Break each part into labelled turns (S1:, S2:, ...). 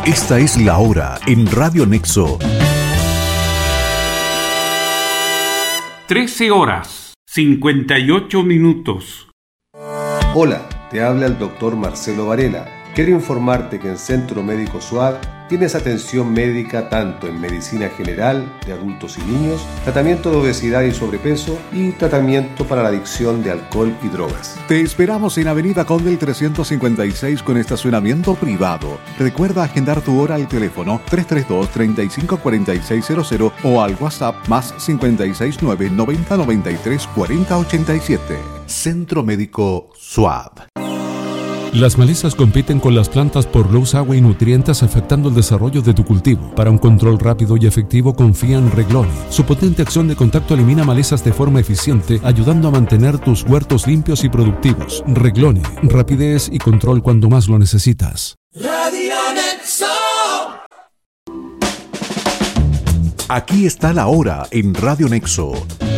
S1: Esta es la hora en Radio Nexo.
S2: 13 horas, 58 minutos.
S3: Hola, te habla el doctor Marcelo Varela. Quiero informarte que en Centro Médico SUAD tienes atención médica tanto en medicina general de adultos y niños, tratamiento de obesidad y sobrepeso y tratamiento para la adicción de alcohol y drogas.
S1: Te esperamos en Avenida Condel 356 con estacionamiento privado. Recuerda agendar tu hora al teléfono 332-354600 o al WhatsApp más 569 90 93 40 87. Centro Médico SUAD.
S4: Las malezas compiten con las plantas por luz, agua y nutrientes, afectando el desarrollo de tu cultivo. Para un control rápido y efectivo, confía en Reglone. Su potente acción de contacto elimina malezas de forma eficiente, ayudando a mantener tus huertos limpios y productivos. Reglone, rapidez y control cuando más lo necesitas.
S5: Radio Nexo.
S1: Aquí está la hora en Radio Nexo.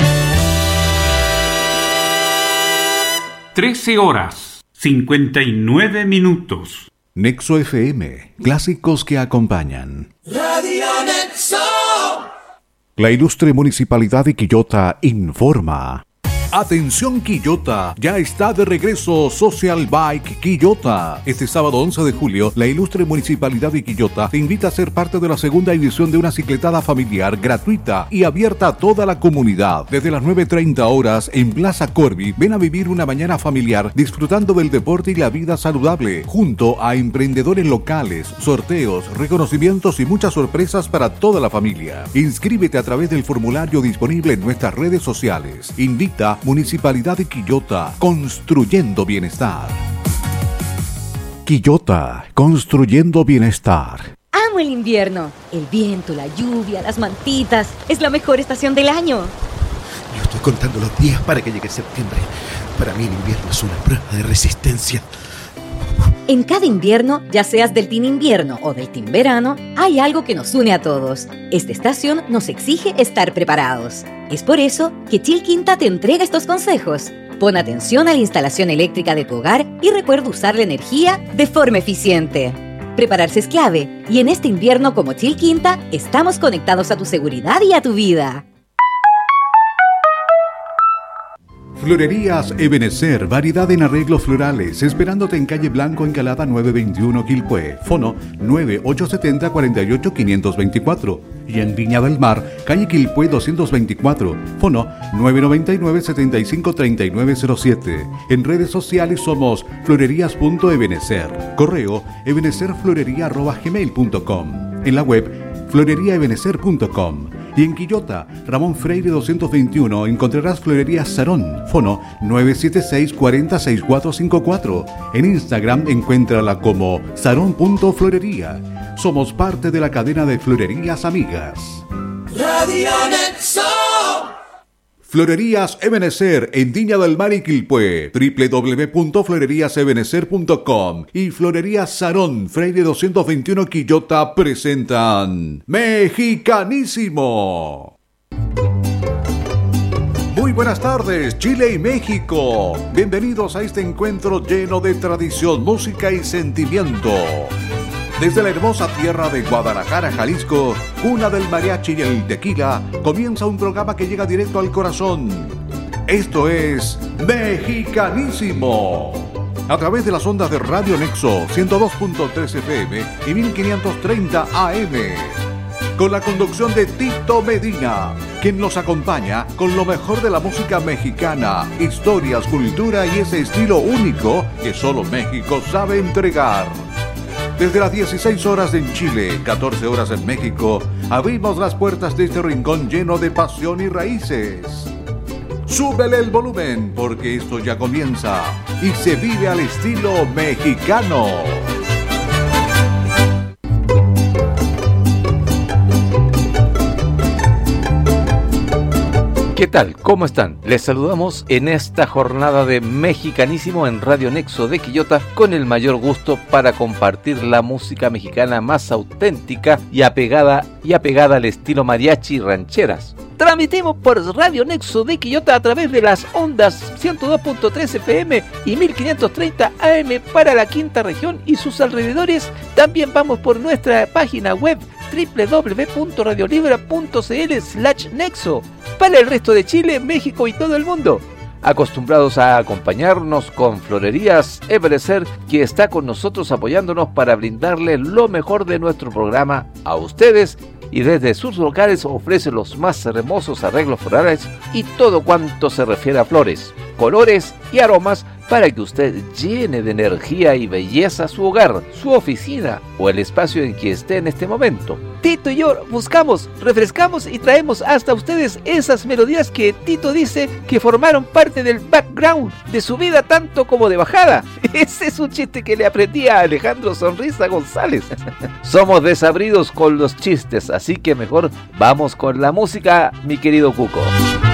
S2: 13 horas. 59 minutos.
S1: Nexo FM, clásicos que acompañan.
S5: Radio Nexo.
S1: La ilustre Municipalidad de Quillota informa. Atención Quillota, ya está de regreso Social Bike Quillota. Este sábado 11 de julio, la ilustre Municipalidad de Quillota te invita a ser parte de la segunda edición de una cicletada familiar gratuita y abierta a toda la comunidad. Desde las 9:30 horas en Plaza Corby, ven a vivir una mañana familiar disfrutando del deporte y la vida saludable, junto a emprendedores locales, sorteos, reconocimientos y muchas sorpresas para toda la familia. Inscríbete a través del formulario disponible en nuestras redes sociales. Invita Municipalidad de Quillota, construyendo bienestar. Quillota, construyendo bienestar.
S6: Amo el invierno. El viento, la lluvia, las mantitas. Es la mejor estación del año.
S7: Yo estoy contando los días para que llegue septiembre. Para mí el invierno es una prueba de resistencia.
S6: En cada invierno, ya seas del team invierno o del team verano, hay algo que nos une a todos. Esta estación nos exige estar preparados. Es por eso que Chilquinta te entrega estos consejos. Pon atención a la instalación eléctrica de tu hogar y recuerda usar la energía de forma eficiente. Prepararse es clave y en este invierno como Chilquinta estamos conectados a tu seguridad y a tu vida.
S1: Florerías Ebenecer, variedad en arreglos florales, esperándote en calle Blanco, Encalada 921 Quilpué, fono 9870-48-524 y en Viña del Mar, calle Quilpué 224, fono 999-753907. En redes sociales somos florerías.ebenecer, correo ebenecerflorería@gmail.com, en la web floreriaebenecer.com. Y en Quillota, Ramón Freire 221, encontrarás Florería Sarón, fono 976-406454. En Instagram, encuéntrala como sarón.florería. Somos parte de la cadena de florerías amigas.
S5: Radio Nexo.
S1: Florerías Ebenecer en Viña del Mar y Quilpué, www.floreríasebenecer.com y Florerías Sarón, Freire 221 Quillota presentan Mexicanísimo. Muy buenas tardes, Chile y México. Bienvenidos a este encuentro lleno de tradición, música y sentimiento. Desde la hermosa tierra de Guadalajara, Jalisco, cuna del mariachi y el tequila, comienza un programa que llega directo al corazón. Esto es Mexicanísimo. A través de las ondas de Radio Nexo 102.3 FM y 1530 AM. Con la conducción de Tito Medina, quien nos acompaña con lo mejor de la música mexicana, historias, cultura y ese estilo único que solo México sabe entregar. Desde las 16 horas en Chile, 14 horas en México, abrimos las puertas de este rincón lleno de pasión y raíces. Súbele el volumen, porque esto ya comienza y se vive al estilo mexicano.
S8: ¿Qué tal? ¿Cómo están? Les saludamos en esta jornada de Mexicanísimo en Radio Nexo de Quillota con el mayor gusto para compartir la música mexicana más auténtica y apegada al estilo mariachi y rancheras. Transmitimos por Radio Nexo de Quillota a través de las ondas 102.3 FM y 1530 AM para la quinta región y sus alrededores. También vamos por nuestra página web www.radiolibra.cl/nexo para el resto de Chile, México y todo el mundo. Acostumbrados a acompañarnos con Florerías Everecer, que está con nosotros apoyándonos para brindarle lo mejor de nuestro programa a ustedes, y desde sus locales ofrece los más hermosos arreglos florales y todo cuanto se refiere a flores, colores y aromas para que usted llene de energía y belleza su hogar, su oficina o el espacio en que esté en este momento. Tito y yo buscamos, refrescamos y traemos hasta ustedes esas melodías que Tito dice que formaron parte del background de su vida tanto como de bajada. Ese es un chiste que le aprendí a Alejandro Sonrisa González. Somos desabridos con los chistes, así que mejor vamos con la música, mi querido Cuco.